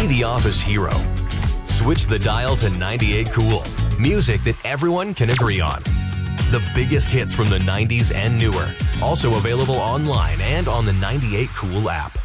Be the office hero. Switch the dial to 98 Cool. Music that everyone can agree on. The biggest hits from the 90s and newer. Also available online and on the 98 Cool app.